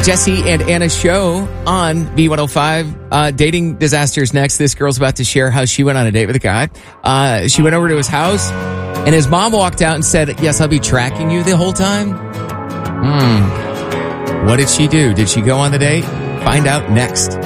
Jesse and Anna show on B105. Dating disasters next. This girl's about to share how she went on a date with a guy. She went over to his house, and his mom walked out and said, "Yes, I'll be tracking you the whole time." What did she do? Did she go on the date? Find out next.